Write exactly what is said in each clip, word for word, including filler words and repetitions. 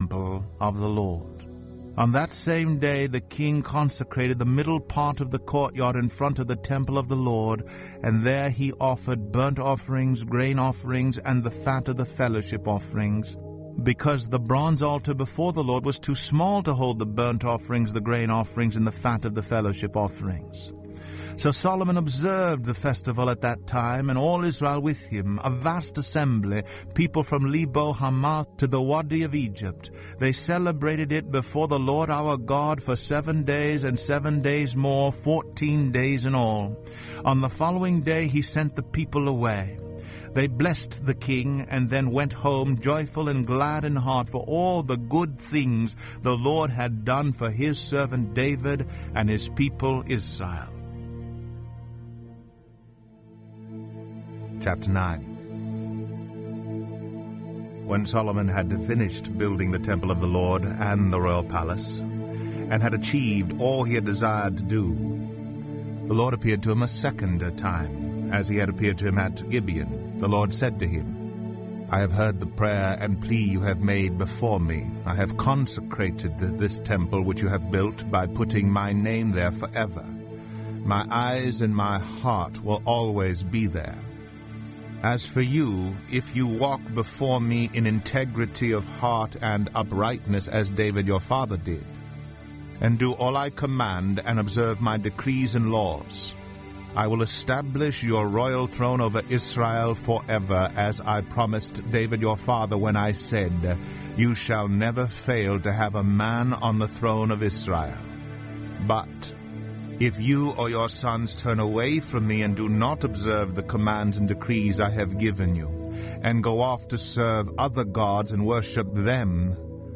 temple of the Lord. On that same day the king consecrated the middle part of the courtyard in front of the temple of the Lord, and there he offered burnt offerings, grain offerings, and the fat of the fellowship offerings, because the bronze altar before the Lord was too small to hold the burnt offerings, the grain offerings, and the fat of the fellowship offerings. So Solomon observed the festival at that time, and all Israel with him, a vast assembly, people from Lebo Hamath to the Wadi of Egypt. They celebrated it before the Lord our God for seven days and seven days more, fourteen days in all. On the following day he sent the people away. They blessed the king and then went home joyful and glad in heart for all the good things the Lord had done for his servant David and his people Israel. Chapter nine. When Solomon had finished building the temple of the Lord and the royal palace, and had achieved all he had desired to do, the Lord appeared to him a second time, as he had appeared to him at Gibeon. The Lord said to him, I have heard the prayer and plea you have made before me. I have consecrated this temple which you have built by putting my name there forever. My eyes and my heart will always be there. As for you, if you walk before me in integrity of heart and uprightness as David your father did, and do all I command and observe my decrees and laws, I will establish your royal throne over Israel forever, as I promised David your father when I said, You shall never fail to have a man on the throne of Israel. But if you or your sons turn away from me and do not observe the commands and decrees I have given you, and go off to serve other gods and worship them,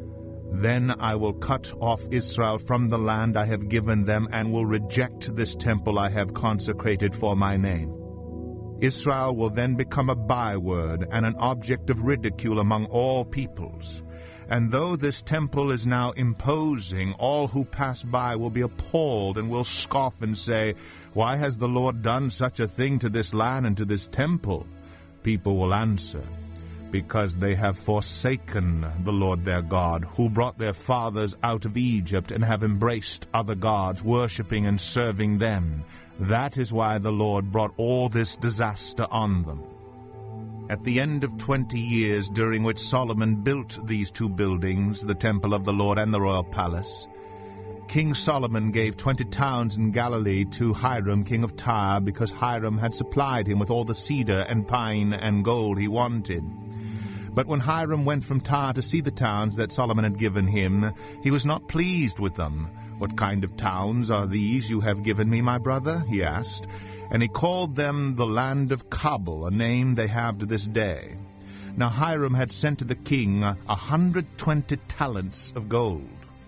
then I will cut off Israel from the land I have given them, and will reject this temple I have consecrated for my name. Israel will then become a byword and an object of ridicule among all peoples. And though this temple is now imposing, all who pass by will be appalled and will scoff and say, Why has the Lord done such a thing to this land and to this temple? People will answer, Because they have forsaken the Lord their God, who brought their fathers out of Egypt, and have embraced other gods, worshipping and serving them. That is why the Lord brought all this disaster on them. At the end of twenty years, during which Solomon built these two buildings, the temple of the Lord and the royal palace, King Solomon gave twenty towns in Galilee to Hiram, king of Tyre, because Hiram had supplied him with all the cedar and pine and gold he wanted. But when Hiram went from Tyre to see the towns that Solomon had given him, he was not pleased with them. What kind of towns are these you have given me, my brother? He asked. And he called them the land of Cabul, a name they have to this day. Now Hiram had sent to the king a hundred twenty talents of gold.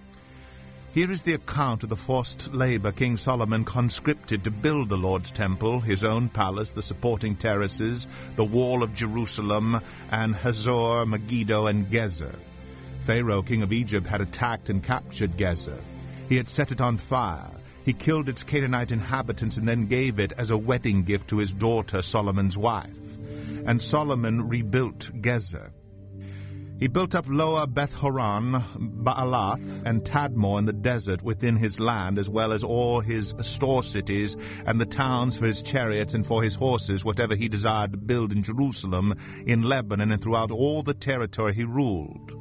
Here is the account of the forced labor King Solomon conscripted to build the Lord's temple, his own palace, the supporting terraces, the wall of Jerusalem, and Hazor, Megiddo, and Gezer. Pharaoh, king of Egypt, had attacked and captured Gezer. He had set it on fire. He killed its Canaanite inhabitants and then gave it as a wedding gift to his daughter, Solomon's wife. And Solomon rebuilt Gezer. He built up Lower Beth-horon, Baalath, and Tadmor in the desert within his land, as well as all his store cities and the towns for his chariots and for his horses, whatever he desired to build in Jerusalem, in Lebanon, and throughout all the territory he ruled.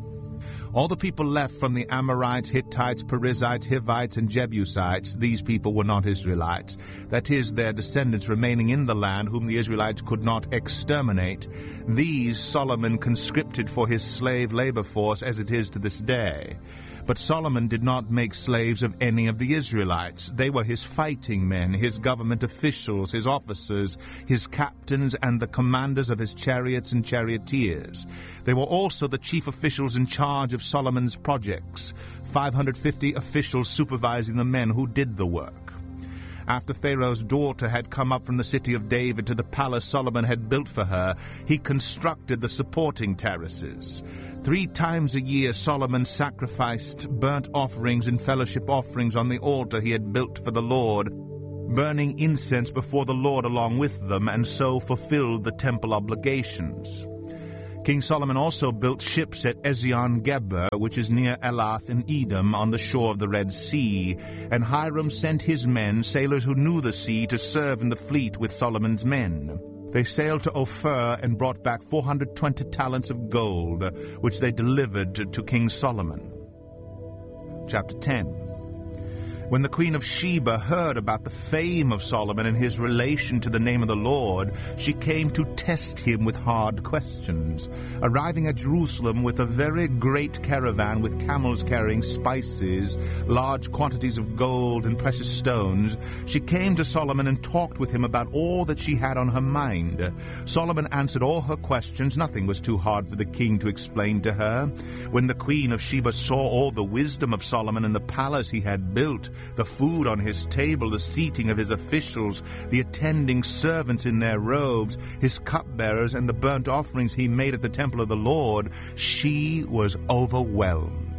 All the people left from the Amorites, Hittites, Perizzites, Hivites, and Jebusites, these people were not Israelites, that is, their descendants remaining in the land whom the Israelites could not exterminate, these Solomon conscripted for his slave labor force as it is to this day. But Solomon did not make slaves of any of the Israelites. They were his fighting men, his government officials, his officers, his captains, and the commanders of his chariots and charioteers. They were also the chief officials in charge of Solomon's projects, five hundred fifty officials supervising the men who did the work. After Pharaoh's daughter had come up from the city of David to the palace Solomon had built for her, he constructed the supporting terraces. Three times a year Solomon sacrificed burnt offerings and fellowship offerings on the altar he had built for the Lord, burning incense before the Lord along with them, and so fulfilled the temple obligations. King Solomon also built ships at Ezion-Geber, which is near Elath in Edom, on the shore of the Red Sea. And Hiram sent his men, sailors who knew the sea, to serve in the fleet with Solomon's men. They sailed to Ophir and brought back four hundred twenty talents of gold, which they delivered to, to King Solomon. Chapter ten. When the queen of Sheba heard about the fame of Solomon and his relation to the name of the Lord, she came to test him with hard questions. Arriving at Jerusalem with a very great caravan with camels carrying spices, large quantities of gold and precious stones, she came to Solomon and talked with him about all that she had on her mind. Solomon answered all her questions. Nothing was too hard for the king to explain to her. When the queen of Sheba saw all the wisdom of Solomon and the palace he had built, the food on his table, the seating of his officials, the attending servants in their robes, his cupbearers, and the burnt offerings he made at the temple of the Lord, she was overwhelmed.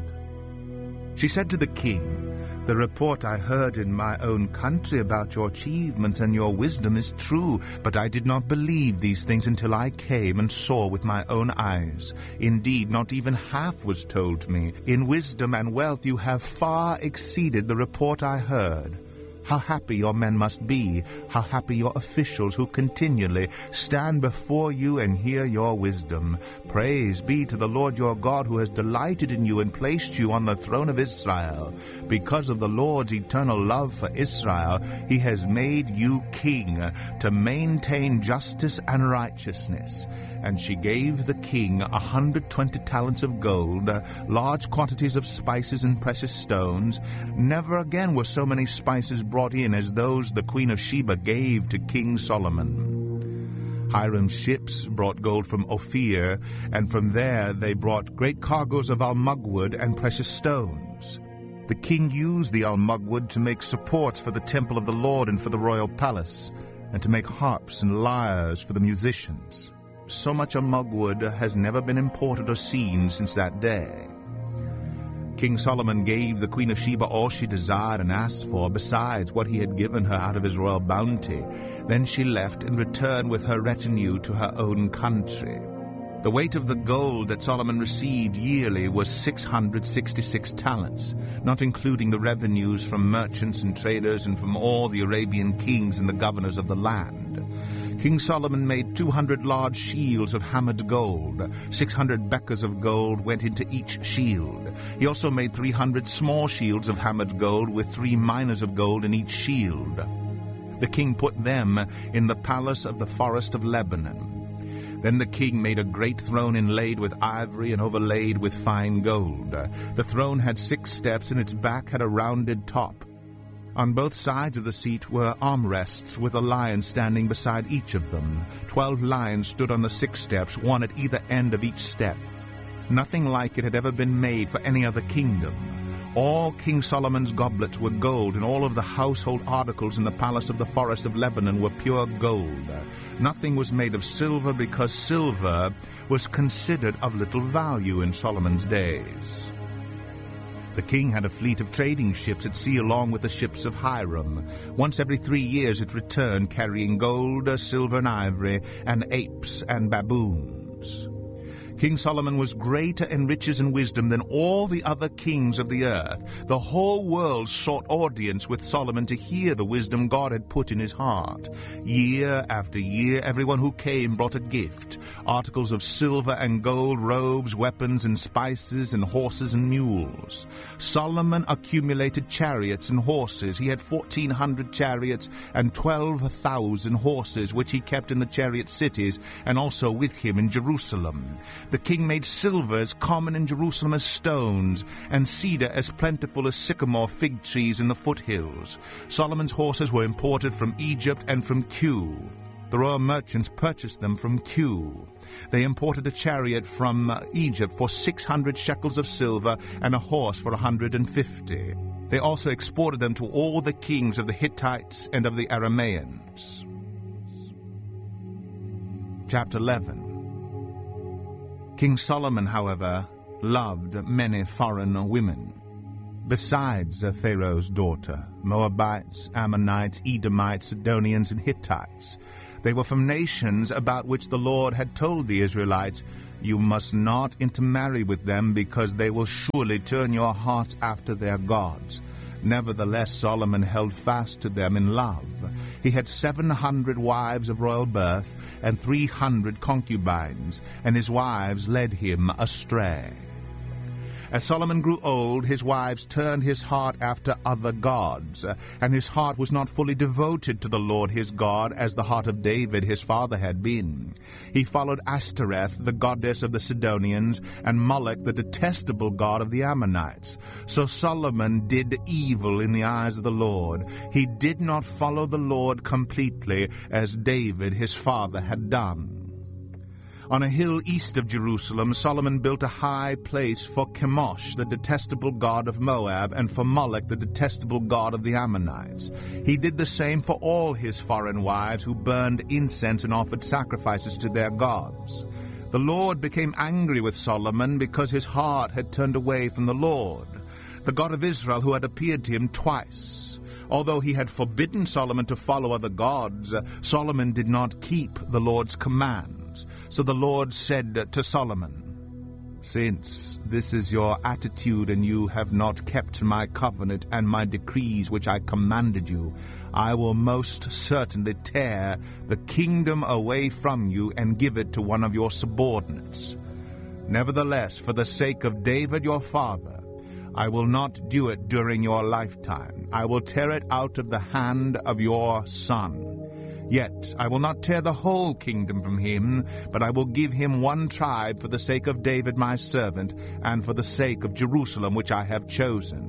She said to the king, "The report I heard in my own country about your achievements and your wisdom is true, but I did not believe these things until I came and saw with my own eyes. Indeed, not even half was told to me. In wisdom and wealth you have far exceeded the report I heard. How happy your men must be, how happy your officials who continually stand before you and hear your wisdom. Praise be to the Lord your God, who has delighted in you and placed you on the throne of Israel. Because of the Lord's eternal love for Israel, he has made you king to maintain justice and righteousness." And she gave the king a hundred twenty talents of gold, large quantities of spices and precious stones. Never again were so many spices brought in as those the queen of Sheba gave to King Solomon. Hiram's ships brought gold from Ophir, and from there they brought great cargoes of almugwood and precious stones. The king used the almugwood to make supports for the temple of the Lord and for the royal palace, and to make harps and lyres for the musicians. So much almugwood has never been imported or seen since that day. King Solomon gave the queen of Sheba all she desired and asked for, besides what he had given her out of his royal bounty. Then she left and returned with her retinue to her own country. The weight of the gold that Solomon received yearly was six hundred sixty-six talents, not including the revenues from merchants and traders and from all the Arabian kings and the governors of the land. King Solomon made two hundred large shields of hammered gold. Six hundred beckers of gold went into each shield. He also made three hundred small shields of hammered gold with three minas of gold in each shield. The king put them in the palace of the forest of Lebanon. Then the king made a great throne inlaid with ivory and overlaid with fine gold. The throne had six steps, and its back had a rounded top. On both sides of the seat were armrests with a lion standing beside each of them. Twelve lions stood on the six steps, one at either end of each step. Nothing like it had ever been made for any other kingdom. All King Solomon's goblets were gold, and all of the household articles in the palace of the forest of Lebanon were pure gold. Nothing was made of silver, because silver was considered of little value in Solomon's days. The king had a fleet of trading ships at sea along with the ships of Hiram. Once every three years it returned, carrying gold, silver, and ivory, and apes and baboons. King Solomon was greater in riches and wisdom than all the other kings of the earth. The whole world sought audience with Solomon to hear the wisdom God had put in his heart. Year after year, everyone who came brought a gift, articles of silver and gold, robes, weapons, and spices, and horses and mules. Solomon accumulated chariots and horses. He had fourteen hundred chariots and twelve thousand horses, which he kept in the chariot cities, and also with him in Jerusalem. The king made silver as common in Jerusalem as stones, and cedar as plentiful as sycamore fig trees in the foothills. Solomon's horses were imported from Egypt and from Kew. The royal merchants purchased them from Kew. They imported a chariot from Egypt for six hundred shekels of silver and a horse for a hundred and fifty. They also exported them to all the kings of the Hittites and of the Arameans. Chapter eleven. King Solomon, however, loved many foreign women. Besides Pharaoh's daughter, Moabites, Ammonites, Edomites, Sidonians, and Hittites. They were from nations about which the Lord had told the Israelites, "You must not intermarry with them, because they will surely turn your hearts after their gods." Nevertheless, Solomon held fast to them in love. He had seven hundred wives of royal birth and three hundred concubines, and his wives led him astray. As Solomon grew old, his wives turned his heart after other gods, and his heart was not fully devoted to the Lord his God as the heart of David his father had been. He followed Ashtoreth, the goddess of the Sidonians, and Moloch, the detestable god of the Ammonites. So Solomon did evil in the eyes of the Lord. He did not follow the Lord completely, as David his father had done. On a hill east of Jerusalem, Solomon built a high place for Chemosh, the detestable god of Moab, and for Moloch, the detestable god of the Ammonites. He did the same for all his foreign wives who burned incense and offered sacrifices to their gods. The Lord became angry with Solomon because his heart had turned away from the Lord, the God of Israel, who had appeared to him twice. Although he had forbidden Solomon to follow other gods, Solomon did not keep the Lord's command. So the Lord said to Solomon, "Since this is your attitude, and you have not kept my covenant and my decrees which I commanded you, I will most certainly tear the kingdom away from you and give it to one of your subordinates. Nevertheless, for the sake of David your father, I will not do it during your lifetime. I will tear it out of the hand of your son. Yet I will not tear the whole kingdom from him, but I will give him one tribe for the sake of David my servant, and for the sake of Jerusalem which I have chosen."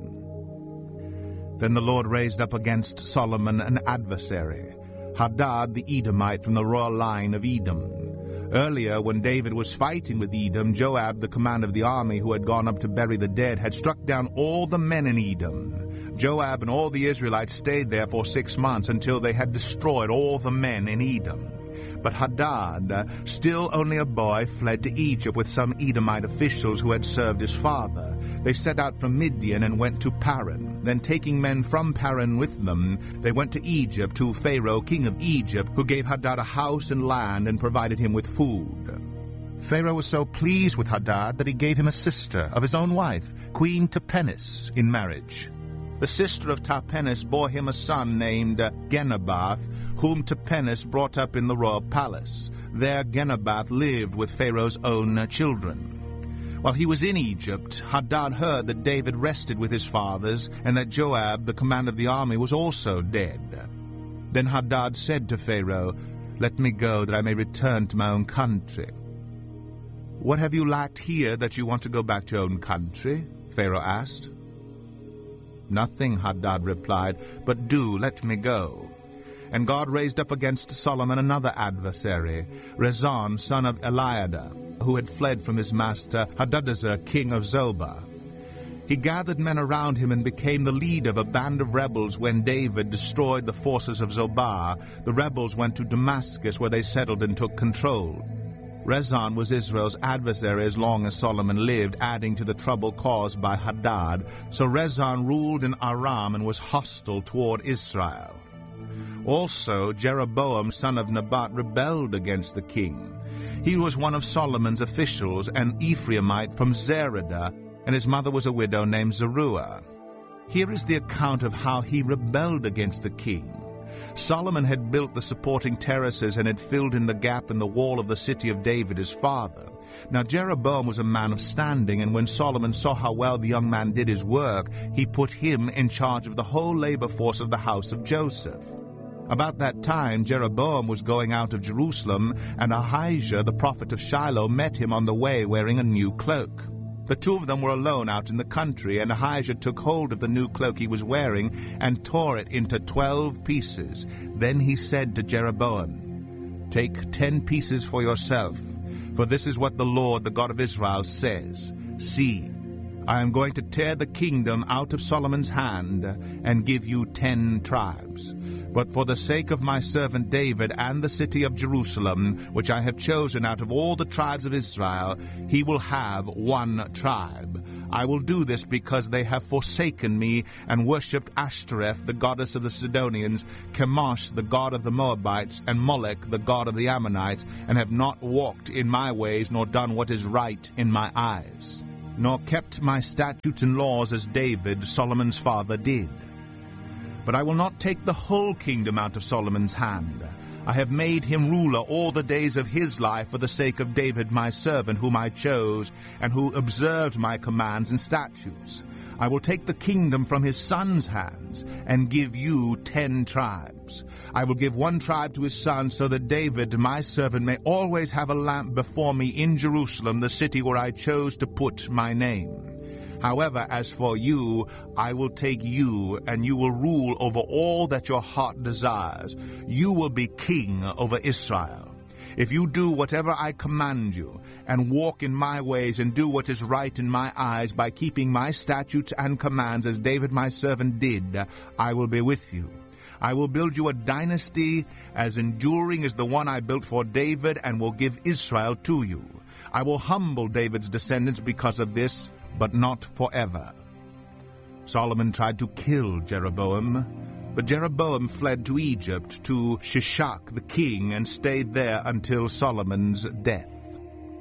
Then the Lord raised up against Solomon an adversary, Hadad the Edomite from the royal line of Edom. Earlier, when David was fighting with Edom, Joab, the commander of the army who had gone up to bury the dead, had struck down all the men in Edom. Joab and all the Israelites stayed there for six months until they had destroyed all the men in Edom. But Hadad, still only a boy, fled to Egypt with some Edomite officials who had served his father. They set out from Midian and went to Paran. Then, taking men from Paran with them, they went to Egypt, to Pharaoh, king of Egypt, who gave Hadad a house and land and provided him with food. Pharaoh was so pleased with Hadad that he gave him a sister of his own wife, Queen Tahpenes, in marriage. The sister of Tahpenes bore him a son named Genubath, whom Tahpenes brought up in the royal palace. There Genubath lived with Pharaoh's own children. While he was in Egypt, Hadad heard that David rested with his fathers, and that Joab, the commander of the army, was also dead. Then Hadad said to Pharaoh, "Let me go, that I may return to my own country." "What have you lacked here that you want to go back to your own country?" Pharaoh asked. "Nothing," Hadad replied, "but do let me go." And God raised up against Solomon another adversary, Rezon, son of Eliada, who had fled from his master Hadadezer, king of Zobah. He gathered men around him and became the leader of a band of rebels. When David destroyed the forces of Zobah, the rebels went to Damascus, where they settled and took control. Rezon was Israel's adversary as long as Solomon lived, adding to the trouble caused by Hadad. So Rezon ruled in Aram and was hostile toward Israel. Also, Jeroboam, son of Nebat, rebelled against the king. He was one of Solomon's officials, an Ephraimite from Zeradah, and his mother was a widow named Zeruiah. Here is the account of how he rebelled against the king. Solomon had built the supporting terraces and had filled in the gap in the wall of the city of David his father. Now Jeroboam was a man of standing, and when Solomon saw how well the young man did his work, he put him in charge of the whole labor force of the house of Joseph. About that time Jeroboam was going out of Jerusalem, and Ahijah the prophet of Shiloh met him on the way wearing a new cloak. The two of them were alone out in the country, and Ahijah took hold of the new cloak he was wearing and tore it into twelve pieces. Then he said to Jeroboam, "Take ten pieces for yourself, for this is what the Lord, the God of Israel, says. See, I am going to tear the kingdom out of Solomon's hand and give you ten tribes. But for the sake of my servant David and the city of Jerusalem, which I have chosen out of all the tribes of Israel, he will have one tribe. I will do this because they have forsaken me and worshipped Ashtoreth, the goddess of the Sidonians, Chemosh, the god of the Moabites, and Molech, the god of the Ammonites, and have not walked in my ways, nor done what is right in my eyes, nor kept my statutes and laws as David, Solomon's father, did. But I will not take the whole kingdom out of Solomon's hand. I have made him ruler all the days of his life for the sake of David my servant, whom I chose, and who observed my commands and statutes. I will take the kingdom from his son's hands, and give you ten tribes. I will give one tribe to his son, so that David my servant may always have a lamp before me in Jerusalem, the city where I chose to put my name. However, as for you, I will take you, and you will rule over all that your heart desires. You will be king over Israel. If you do whatever I command you, and walk in my ways, and do what is right in my eyes, by keeping my statutes and commands, as David my servant did, I will be with you. I will build you a dynasty as enduring as the one I built for David, and will give Israel to you. I will humble David's descendants because of this, but not forever. Solomon tried to kill Jeroboam, but Jeroboam fled to Egypt, to Shishak the king, and stayed there until Solomon's death.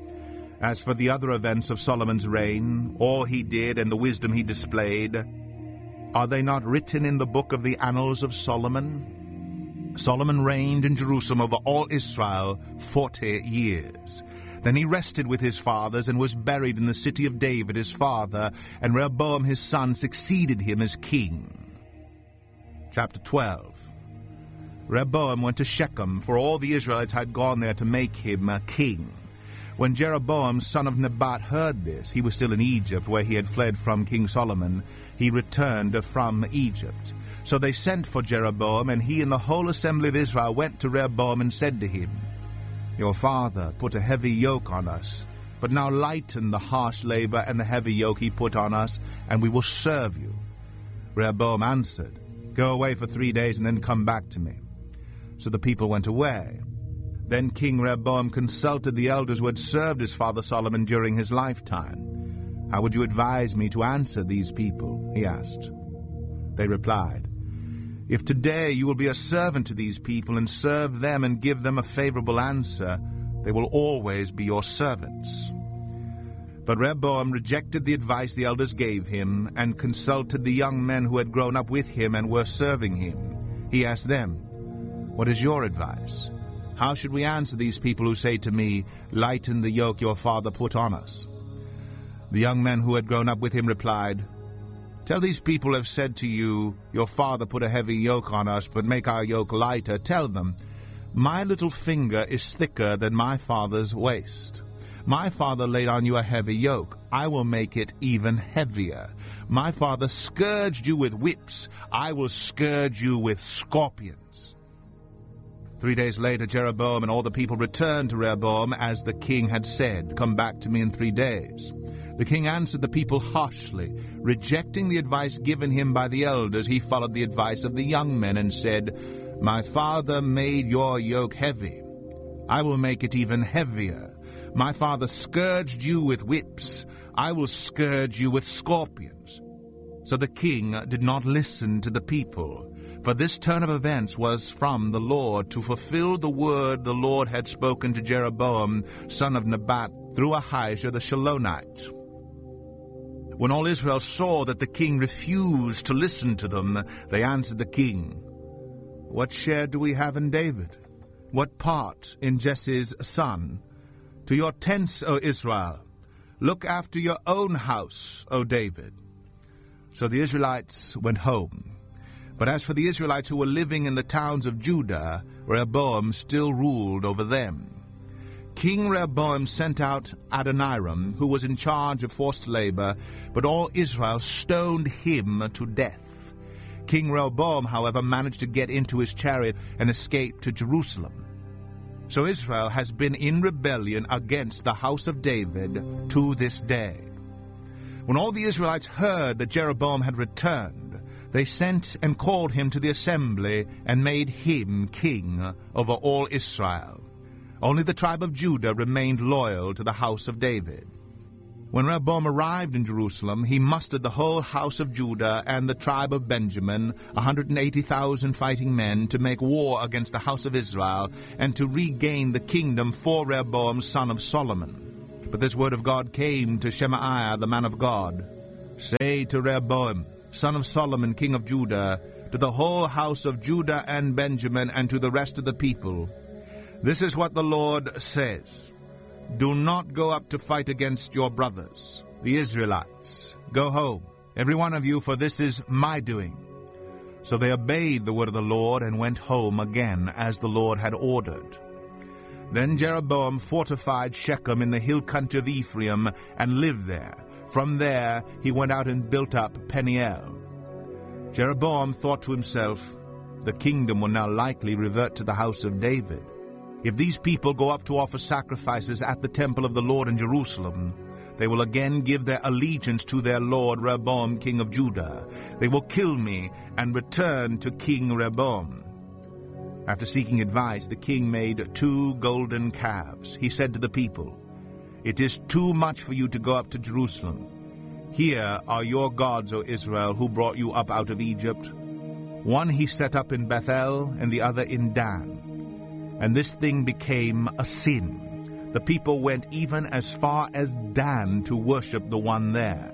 As for the other events of Solomon's reign, all he did and the wisdom he displayed, are they not written in the book of the annals of Solomon? Solomon reigned in Jerusalem over all Israel forty years. Then he rested with his fathers and was buried in the city of David his father, and Rehoboam his son succeeded him as king. Chapter twelve. Rehoboam went to Shechem, for all the Israelites had gone there to make him a king. When Jeroboam son of Nebat heard this, he was still in Egypt, where he had fled from King Solomon. He returned from Egypt. So they sent for Jeroboam, and he and the whole assembly of Israel went to Rehoboam and said to him, Your father put a heavy yoke on us, but now lighten the harsh labor and the heavy yoke he put on us, and we will serve you. Rehoboam answered, Go away for three days and then come back to me. So the people went away. Then King Rehoboam consulted the elders who had served his father Solomon during his lifetime. How would you advise me to answer these people? He asked. They replied, If today you will be a servant to these people and serve them and give them a favorable answer, they will always be your servants. But Rehoboam rejected the advice the elders gave him and consulted the young men who had grown up with him and were serving him. He asked them, What is your advice? How should we answer these people who say to me, Lighten the yoke your father put on us? The young men who had grown up with him replied, Tell these people who have said to you, Your father put a heavy yoke on us, but make our yoke lighter. Tell them, My little finger is thicker than my father's waist. My father laid on you a heavy yoke. I will make it even heavier. My father scourged you with whips. I will scourge you with scorpions. Three days later, Jeroboam and all the people returned to Rehoboam, as the king had said, Come back to me in three days. The king answered the people harshly. Rejecting the advice given him by the elders, he followed the advice of the young men and said, My father made your yoke heavy. I will make it even heavier. My father scourged you with whips. I will scourge you with scorpions. So the king did not listen to the people, for this turn of events was from the Lord, to fulfill the word the Lord had spoken to Jeroboam, son of Nebat, through Ahijah the Shilonite. When all Israel saw that the king refused to listen to them, they answered the king, What share do we have in David? What part in Jesse's son? To your tents, O Israel. Look after your own house, O David. So the Israelites went home. But as for the Israelites who were living in the towns of Judah, Rehoboam still ruled over them. King Rehoboam sent out Adoniram, who was in charge of forced labor, but all Israel stoned him to death. King Rehoboam, however, managed to get into his chariot and escape to Jerusalem. So Israel has been in rebellion against the house of David to this day. When all the Israelites heard that Jeroboam had returned, they sent and called him to the assembly and made him king over all Israel. Only the tribe of Judah remained loyal to the house of David. When Rehoboam arrived in Jerusalem, he mustered the whole house of Judah and the tribe of Benjamin, one hundred eighty thousand fighting men, to make war against the house of Israel, and to regain the kingdom for Rehoboam son of Solomon. But this word of God came to Shemaiah the man of God. Say to Rehoboam, son of Solomon, king of Judah, to the whole house of Judah and Benjamin, and to the rest of the people, this is what the Lord says. Do not go up to fight against your brothers, the Israelites. Go home, every one of you, for this is my doing. So they obeyed the word of the Lord and went home again, as the Lord had ordered. Then Jeroboam fortified Shechem in the hill country of Ephraim, and lived there. From there he went out and built up Peniel. Jeroboam thought to himself, the kingdom will now likely revert to the house of David. If these people go up to offer sacrifices at the temple of the Lord in Jerusalem, they will again give their allegiance to their lord Rehoboam, king of Judah. They will kill me and return to King Rehoboam. After seeking advice, the king made two golden calves. He said to the people, it is too much for you to go up to Jerusalem. Here are your gods, O Israel, who brought you up out of Egypt. One he set up in Bethel, and the other in Dan. And this thing became a sin. The people went even as far as Dan to worship the one there.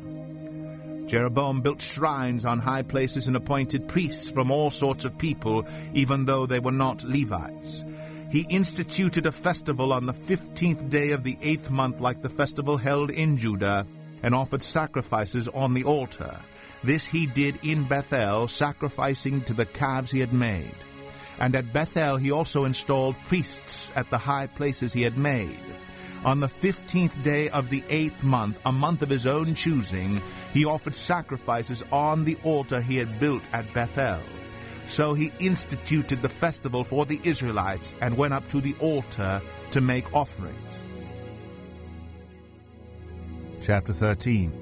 Jeroboam built shrines on high places and appointed priests from all sorts of people, even though they were not Levites. He instituted a festival on the fifteenth day of the eighth month, like the festival held in Judah, and offered sacrifices on the altar. This he did in Bethel, sacrificing to the calves he had made. And at Bethel he also installed priests at the high places he had made. On the fifteenth day of the eighth month, a month of his own choosing, he offered sacrifices on the altar he had built at Bethel. So he instituted the festival for the Israelites and went up to the altar to make offerings. Chapter thirteen.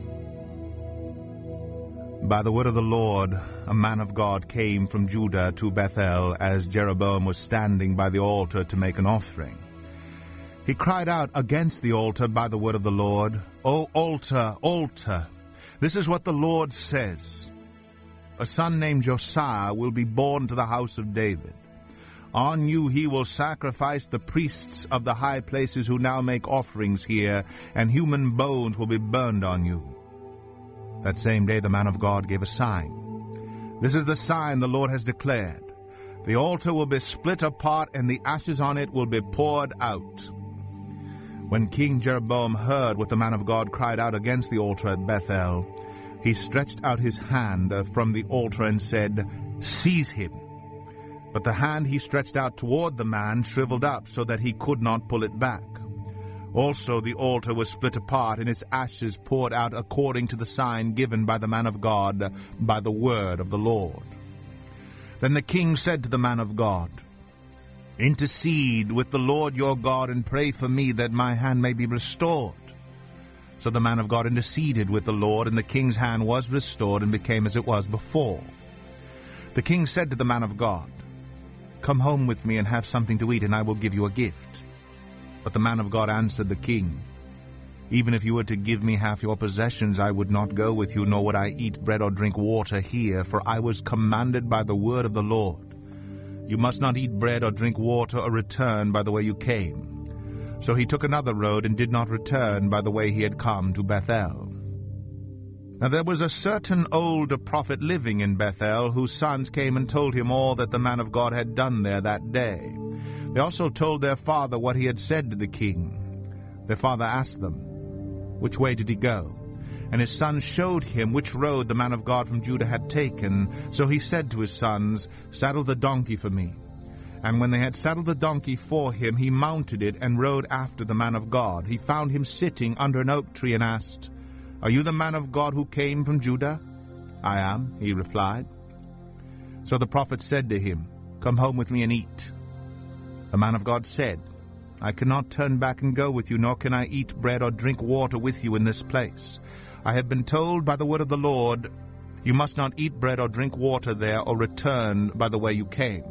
By the word of the Lord, a man of God came from Judah to Bethel as Jeroboam was standing by the altar to make an offering. He cried out against the altar by the word of the Lord, O altar, altar, this is what the Lord says. A son named Josiah will be born to the house of David. On you he will sacrifice the priests of the high places who now make offerings here, and human bones will be burned on you. That same day the man of God gave a sign. This is the sign the Lord has declared. The altar will be split apart, and the ashes on it will be poured out. When King Jeroboam heard what the man of God cried out against the altar at Bethel, he stretched out his hand from the altar and said, Seize him. But the hand he stretched out toward the man shriveled up so that he could not pull it back. Also the altar was split apart, and its ashes poured out according to the sign given by the man of God by the word of the Lord. Then the king said to the man of God, Intercede with the Lord your God and pray for me that my hand may be restored. So the man of God interceded with the Lord, and the king's hand was restored and became as it was before. The king said to the man of God, Come home with me and have something to eat, and I will give you a gift. But the man of God answered the king, Even if you were to give me half your possessions, I would not go with you, nor would I eat bread or drink water here, for I was commanded by the word of the Lord. You must not eat bread or drink water or return by the way you came. So he took another road and did not return by the way he had come to Bethel. Now there was a certain old prophet living in Bethel, whose sons came and told him all that the man of God had done there that day. They also told their father what he had said to the king. Their father asked them, Which way did he go? And his sons showed him which road the man of God from Judah had taken. So he said to his sons, Saddle the donkey for me. And when they had saddled the donkey for him, he mounted it and rode after the man of God. He found him sitting under an oak tree and asked, Are you the man of God who came from Judah? I am, he replied. So the prophet said to him, Come home with me and eat. The man of God said, I cannot turn back and go with you, nor can I eat bread or drink water with you in this place. I have been told by the word of the Lord, You must not eat bread or drink water there, or return by the way you came.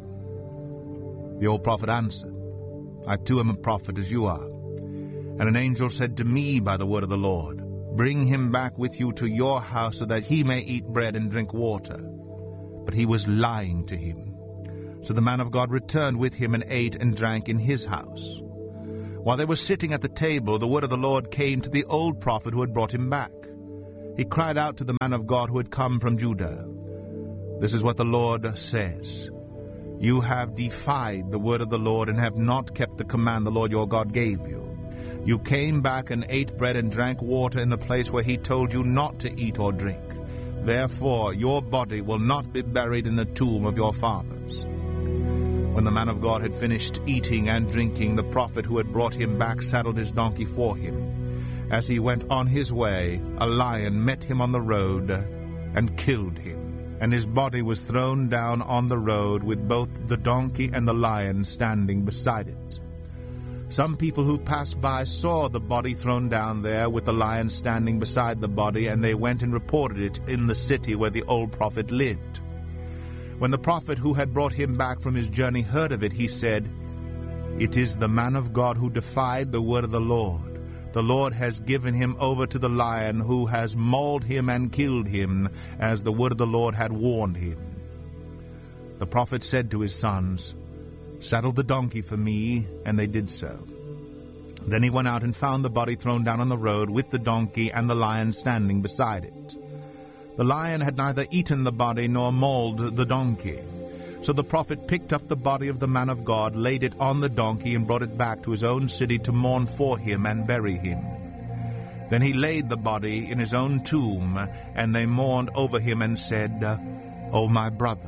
The old prophet answered, I too am a prophet as you are. And an angel said to me by the word of the Lord, Bring him back with you to your house so that he may eat bread and drink water. But he was lying to him. So the man of God returned with him and ate and drank in his house. While they were sitting at the table, the word of the Lord came to the old prophet who had brought him back. He cried out to the man of God who had come from Judah. This is what the Lord says. You have defied the word of the Lord and have not kept the command the Lord your God gave you. You came back and ate bread and drank water in the place where he told you not to eat or drink. Therefore your body will not be buried in the tomb of your fathers. When the man of God had finished eating and drinking, the prophet who had brought him back saddled his donkey for him. As he went on his way, a lion met him on the road and killed him, and his body was thrown down on the road with both the donkey and the lion standing beside it. Some people who passed by saw the body thrown down there with the lion standing beside the body, and they went and reported it in the city where the old prophet lived. When the prophet who had brought him back from his journey heard of it, he said, It is the man of God who defied the word of the Lord. The Lord has given him over to the lion, who has mauled him and killed him, as the word of the Lord had warned him. The prophet said to his sons, Saddle the donkey for me, and they did so. Then he went out and found the body thrown down on the road with the donkey and the lion standing beside it. The lion had neither eaten the body nor mauled the donkey. So the prophet picked up the body of the man of God, laid it on the donkey, and brought it back to his own city to mourn for him and bury him. Then he laid the body in his own tomb, and they mourned over him and said, O my brother.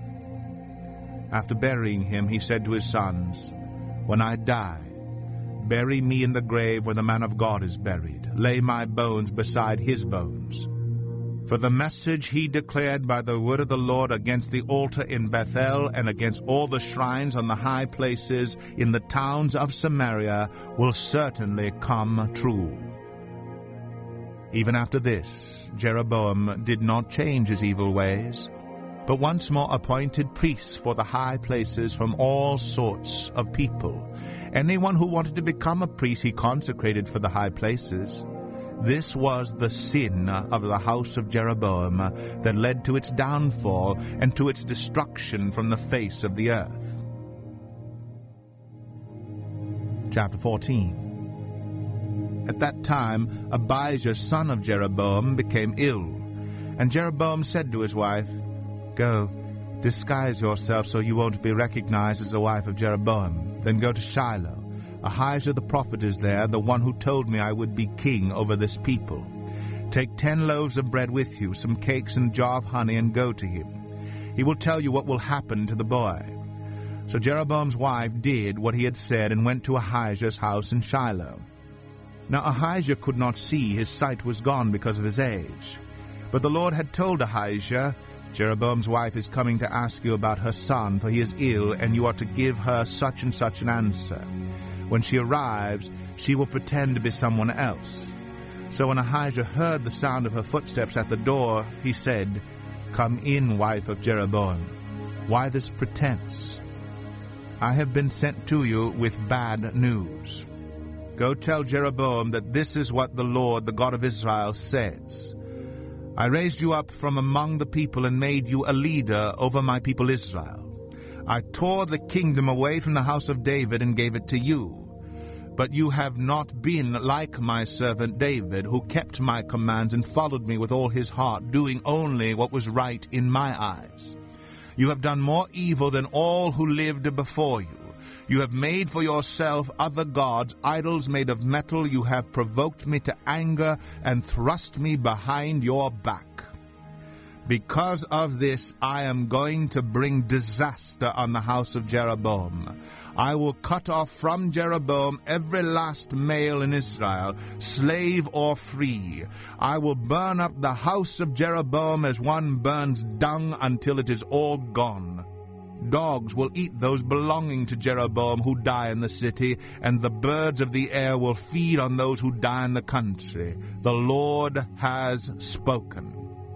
After burying him, he said to his sons, When I die, bury me in the grave where the man of God is buried. Lay my bones beside his bones. For the message he declared by the word of the Lord against the altar in Bethel and against all the shrines on the high places in the towns of Samaria will certainly come true. Even after this, Jeroboam did not change his evil ways, but once more appointed priests for the high places from all sorts of people. Anyone who wanted to become a priest he consecrated for the high places. This was the sin of the house of Jeroboam that led to its downfall and to its destruction from the face of the earth. Chapter fourteen. At that time Abijah, son of Jeroboam, became ill, and Jeroboam said to his wife, Go, disguise yourself so you won't be recognized as the wife of Jeroboam. Then go to Shiloh. Ahijah the prophet is there, the one who told me I would be king over this people. Take ten loaves of bread with you, some cakes and a jar of honey, and go to him. He will tell you what will happen to the boy. So Jeroboam's wife did what he had said and went to Ahijah's house in Shiloh. Now Ahijah could not see, his sight was gone because of his age. But the Lord had told Ahijah, Jeroboam's wife is coming to ask you about her son, for he is ill, and you are to give her such and such an answer. When she arrives, she will pretend to be someone else. So when Ahijah heard the sound of her footsteps at the door, he said, Come in, wife of Jeroboam. Why this pretense? I have been sent to you with bad news. Go tell Jeroboam that this is what the Lord, the God of Israel, says. I raised you up from among the people and made you a leader over my people Israel. I tore the kingdom away from the house of David and gave it to you. But you have not been like my servant David, who kept my commands and followed me with all his heart, doing only what was right in my eyes. You have done more evil than all who lived before you. You have made for yourself other gods, idols made of metal. You have provoked me to anger and thrust me behind your back. Because of this, I am going to bring disaster on the house of Jeroboam. I will cut off from Jeroboam every last male in Israel, slave or free. I will burn up the house of Jeroboam as one burns dung until it is all gone. Dogs will eat those belonging to Jeroboam who die in the city, and the birds of the air will feed on those who die in the country. The Lord has spoken.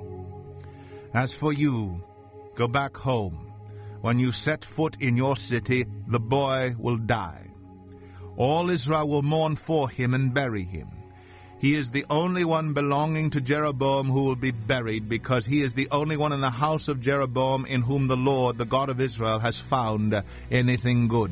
As for you, go back home. When you set foot in your city, the boy will die. All Israel will mourn for him and bury him. He is the only one belonging to Jeroboam who will be buried, because he is the only one in the house of Jeroboam in whom the Lord, the God of Israel, has found anything good.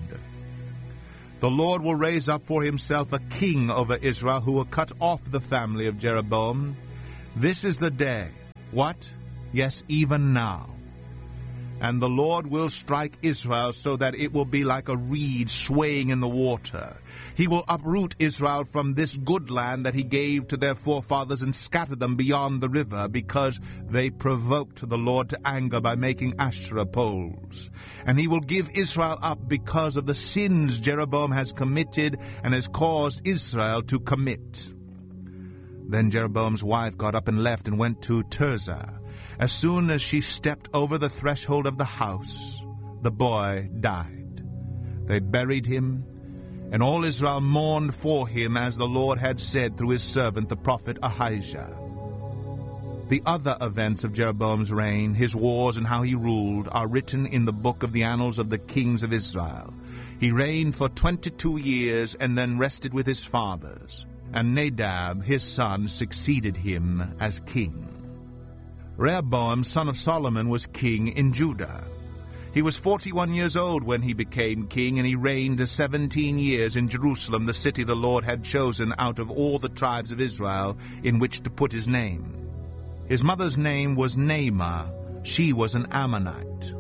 The Lord will raise up for himself a king over Israel who will cut off the family of Jeroboam. This is the day. What? Yes, even now. And the Lord will strike Israel so that it will be like a reed swaying in the water. He will uproot Israel from this good land that he gave to their forefathers and scatter them beyond the river, because they provoked the Lord to anger by making Asherah poles. And he will give Israel up because of the sins Jeroboam has committed and has caused Israel to commit. Then Jeroboam's wife got up and left and went to Tirzah. As soon as she stepped over the threshold of the house, the boy died. They buried him, and all Israel mourned for him, as the Lord had said through his servant the prophet Ahijah. The other events of Jeroboam's reign, his wars, and how he ruled, are written in the book of the annals of the kings of Israel. He reigned for twenty-two years, and then rested with his fathers, and Nadab his son succeeded him as king. Rehoboam, son of Solomon, was king in Judah. He was forty-one years old when he became king, and he reigned seventeen years in Jerusalem, the city the Lord had chosen out of all the tribes of Israel in which to put his name. His mother's name was Naamah. She was an Ammonite.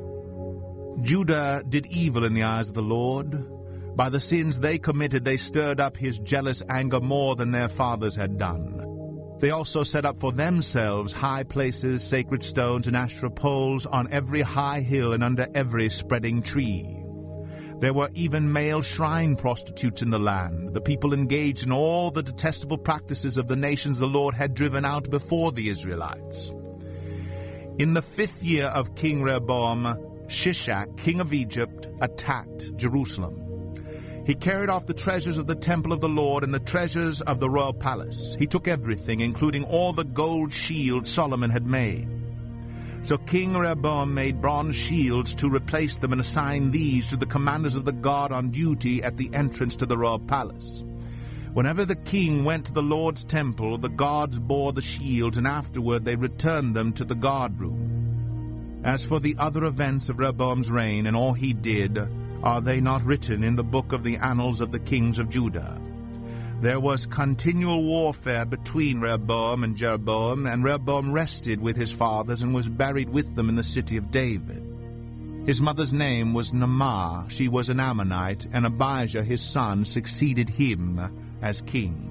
Judah did evil in the eyes of the Lord. By the sins they committed, they stirred up his jealous anger more than their fathers had done. They also set up for themselves high places, sacred stones, and Asherah poles on every high hill and under every spreading tree. There were even male shrine prostitutes in the land. The people engaged in all the detestable practices of the nations the Lord had driven out before the Israelites. In the fifth year of King Rehoboam, Shishak, king of Egypt, attacked Jerusalem. He carried off the treasures of the temple of the Lord and the treasures of the royal palace. He took everything, including all the gold shields Solomon had made. So King Rehoboam made bronze shields to replace them, and assigned these to the commanders of the guard on duty at the entrance to the royal palace. Whenever the king went to the Lord's temple, the guards bore the shields, and afterward they returned them to the guard room. As for the other events of Rehoboam's reign and all he did, are they not written in the book of the annals of the kings of Judah? There was continual warfare between Rehoboam and Jeroboam, and Rehoboam rested with his fathers and was buried with them in the city of David. His mother's name was Naamah. She was an Ammonite, and Abijah his son succeeded him as king.